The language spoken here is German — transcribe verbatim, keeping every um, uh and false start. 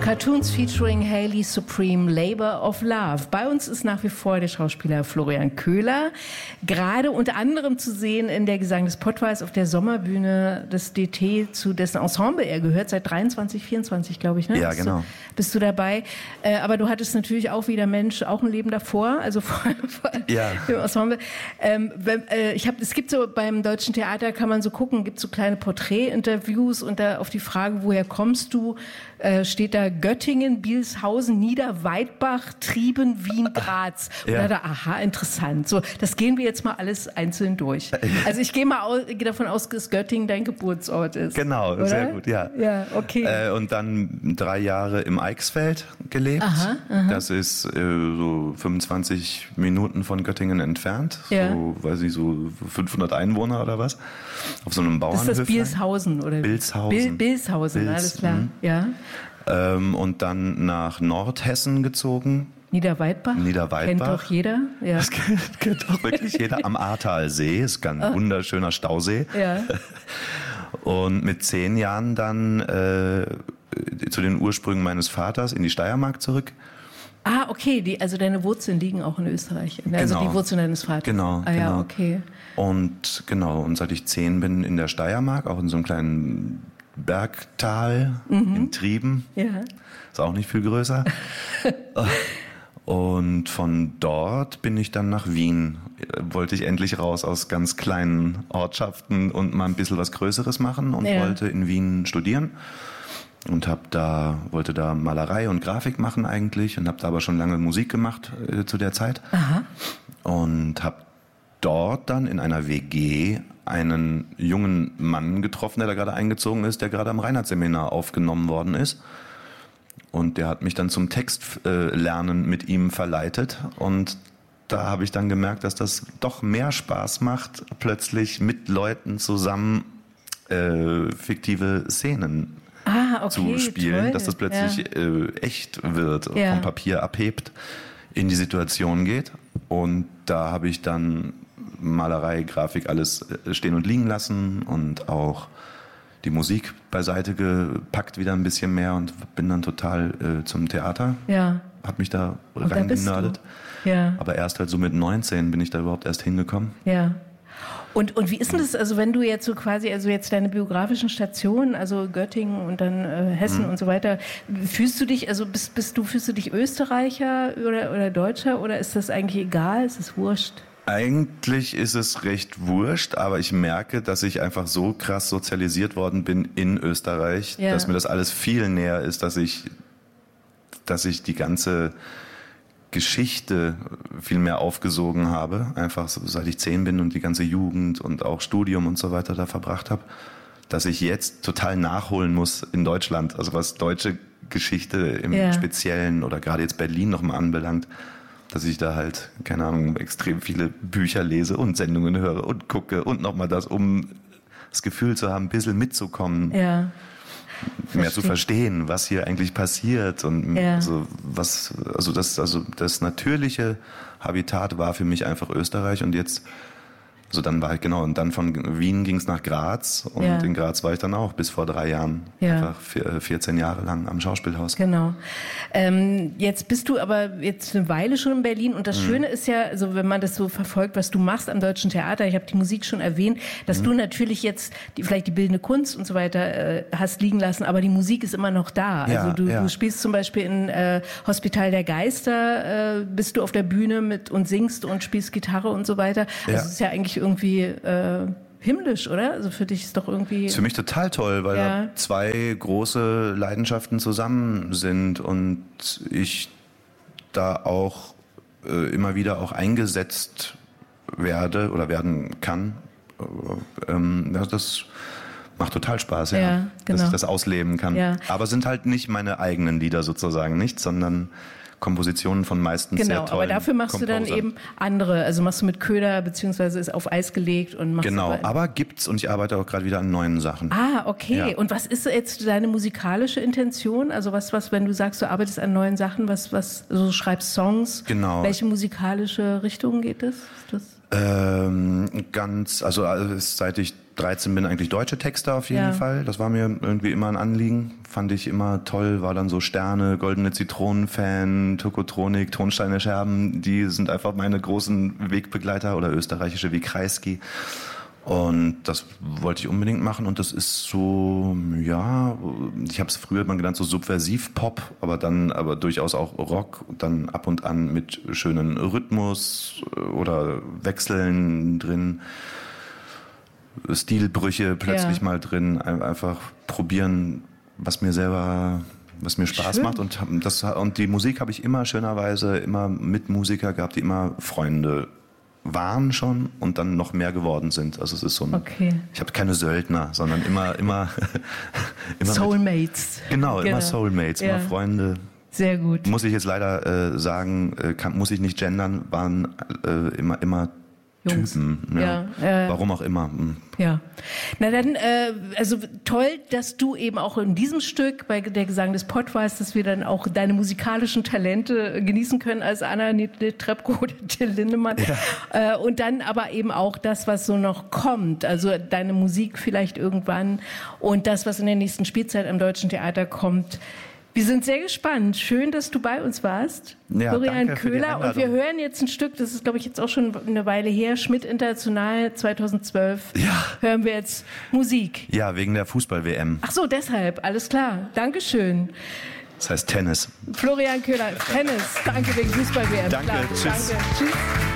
Cartoons featuring Hayley Supreme, Labor of Love. Bei uns ist nach wie vor der Schauspieler Florian Köhler, gerade unter anderem zu sehen in der Gesang des Pottwals auf der Sommerbühne des D T, zu dessen Ensemble er gehört, seit dreiundzwanzig, vierundzwanzig, glaube ich, ne? Ja, bist genau. Du, bist du dabei? Äh, aber du hattest natürlich auch wie der Mensch auch ein Leben davor, also vor, vor ja. dem Ensemble. Ähm, wenn, äh, ich hab, es gibt so beim Deutschen Theater, kann man so gucken, gibt so kleine Porträtinterviews und da auf die Frage, woher kommst du, äh, steht da Göttingen, Bielshausen, Niederweidbach, Trieben, Wien, Graz. Und ja. da, aha, interessant. So, das gehen wir jetzt mal alles einzeln durch. Also ich gehe mal aus, gehe davon aus, dass Göttingen dein Geburtsort ist. Genau, oder? Sehr gut, ja. Ja, okay. Äh, und dann drei Jahre im Eichsfeld gelebt. Aha, aha. Das ist äh, so fünfundzwanzig Minuten von Göttingen entfernt. Ja. So, weiß ich, so fünfhundert Einwohner oder was. Auf so einem Bauernhöflein. Das ist das Bilshausen, oder? Bilshausen. Bil- Bilshausen, Bils, alles klar. mh. Ja. Ähm, und dann nach Nordhessen gezogen. Niederweidbach? Niederweidbach. Kennt doch jeder. Ja. Das kennt, kennt doch wirklich jeder. Am Ahrtalsee, ist ein wunderschöner Stausee. Ja. Und mit zehn Jahren dann äh, zu den Ursprüngen meines Vaters in die Steiermark zurück. Ah, okay, die, also deine Wurzeln liegen auch in Österreich. Also Genau. die Wurzeln deines Vaters. Genau, Ah ja, genau. okay. Und genau, und seit ich zehn bin in der Steiermark, auch in so einem kleinen Bergtal Mhm. in Trieben. Ja. Ist auch nicht viel größer. Und von dort bin ich dann nach Wien. Wollte ich endlich raus aus ganz kleinen Ortschaften und mal ein bisschen was Größeres machen und Ja. wollte in Wien studieren. Und hab da, wollte da Malerei und Grafik machen eigentlich und habe da aber schon lange Musik gemacht äh, zu der Zeit. Aha. Und habe dort dann in einer W G einen jungen Mann getroffen, der da gerade eingezogen ist, der gerade am Reinhardt-Seminar aufgenommen worden ist. Und der hat mich dann zum Textlernen äh, mit ihm verleitet. Und da habe ich dann gemerkt, dass das doch mehr Spaß macht, plötzlich mit Leuten zusammen äh, fiktive Szenen Ah, okay, zu spielen, toll. dass das plötzlich Ja. äh, echt wird, Ja. vom Papier abhebt, in die Situation geht. Und da habe ich dann Malerei, Grafik, alles stehen und liegen lassen und auch die Musik beiseite gepackt wieder ein bisschen mehr und bin dann total äh, zum Theater. Ja. Hab mich da Und da bist reingenördet. du. Ja. Aber erst halt so mit neunzehn bin ich da überhaupt erst hingekommen. Ja. Und, und wie ist denn das, also wenn du jetzt so quasi, also jetzt deine biografischen Stationen, also Göttingen und dann äh, Hessen Mhm. und so weiter, fühlst du dich, also bist, bist du, fühlst du dich Österreicher oder, oder Deutscher oder ist das eigentlich egal, ist es wurscht? Eigentlich ist es recht wurscht, aber ich merke, dass ich einfach so krass sozialisiert worden bin in Österreich, Ja. dass mir das alles viel näher ist, dass ich, dass ich die ganze Geschichte viel mehr aufgesogen habe, einfach so, seit ich zehn bin und die ganze Jugend und auch Studium und so weiter da verbracht habe, dass ich jetzt total nachholen muss in Deutschland, also was deutsche Geschichte im Ja. Speziellen oder gerade jetzt Berlin nochmal anbelangt, dass ich da halt, keine Ahnung, extrem viele Bücher lese und Sendungen höre und gucke und nochmal das, um das Gefühl zu haben, ein bisschen mitzukommen, Ja. mehr zu verstehen, was hier eigentlich passiert und Ja. so was, also das, also das natürliche Habitat war für mich einfach Österreich und jetzt, also dann war ich genau und dann von Wien ging es nach Graz und Ja. in Graz war ich dann auch bis vor drei Jahren, Ja. einfach vier, vierzehn Jahre lang am Schauspielhaus. Genau. Ähm, jetzt bist du aber jetzt eine Weile schon in Berlin und das Mhm. Schöne ist ja, also wenn man das so verfolgt, was du machst am Deutschen Theater, ich habe die Musik schon erwähnt, dass Mhm. du natürlich jetzt die, vielleicht die bildende Kunst und so weiter äh, hast liegen lassen, aber die Musik ist immer noch da. Ja, Also du, ja. du spielst zum Beispiel in äh, Hospital der Geister, äh, bist du auf der Bühne mit und singst und spielst Gitarre und so weiter. Also Ja. es ist ja eigentlich irgendwie äh, himmlisch, oder? Also für dich ist doch irgendwie... Das ist für mich total toll, weil Ja. da zwei große Leidenschaften zusammen sind und ich da auch äh, immer wieder auch eingesetzt werde oder werden kann. Äh, ähm, ja, das macht total Spaß, ja, Ja, genau. dass ich das ausleben kann. Ja. Aber sind halt nicht meine eigenen Lieder sozusagen, nicht, sondern Kompositionen von meistens sehr Genau, tollen aber dafür machst du dann Composern. eben andere, also machst du mit Köder, beziehungsweise ist auf Eis gelegt und machst Genau, aber, aber gibt's und ich arbeite auch gerade wieder an neuen Sachen. Ah, okay. Ja. Und was ist jetzt deine musikalische Intention? Also was, was, wenn du sagst, du arbeitest an neuen Sachen, was, was, also du schreibst Songs? Genau. Welche musikalische Richtung geht das? Ist das? Ähm, ganz, also, also seit ich dreizehn bin, eigentlich deutsche Texte auf jeden ja. Fall. Das war mir irgendwie immer ein Anliegen. Fand ich immer toll. War dann so Sterne, Goldene Zitronen-Fan, Tokotronik, Tonsteine Scherben. Die sind einfach meine großen Wegbegleiter oder österreichische wie Kreisky. Und das wollte ich unbedingt machen und das ist so, ja, ich habe es früher mal genannt, so Subversiv-Pop, aber dann aber durchaus auch Rock, dann ab und an mit schönen Rhythmus oder Wechseln drin, Stilbrüche plötzlich ja. mal drin, einfach probieren, was mir selber, was mir Spaß Schön. macht und das und die Musik habe ich immer schönerweise immer mit Musiker gehabt, die immer Freunde waren schon und dann noch mehr geworden sind. Also es ist so ein, okay. ich habe keine Söldner, sondern immer, immer, immer Soulmates. Mit, genau, genau, immer Soulmates, ja. immer Freunde. Sehr gut. Muss ich jetzt leider äh, sagen, äh, kann, muss ich nicht gendern, waren äh, immer, immer Jungs. Typen. Ja. Ja, äh, Warum auch immer. Hm. Ja. Na dann, äh, also toll, dass du eben auch in diesem Stück bei der Gesang des Pottwals, dass wir dann auch deine musikalischen Talente genießen können als Anna Netrebko oder Till Lindemann. Ja. Äh, und dann aber eben auch das, was so noch kommt. Also deine Musik vielleicht irgendwann und das, was in der nächsten Spielzeit am Deutschen Theater kommt. Wir sind sehr gespannt. Schön, dass du bei uns warst, ja, Florian Köhler. Und wir hören jetzt ein Stück, das ist, glaube ich, jetzt auch schon eine Weile her, Schmidt International zweitausendzwölf. Ja. Hören wir jetzt Musik. Ja, wegen der Fußball-W M. Ach so, deshalb. Alles klar. Dankeschön. Das heißt Tennis. Florian Köhler, Tennis. Danke wegen Fußball-W M. Danke, klar. tschüss. Danke, tschüss.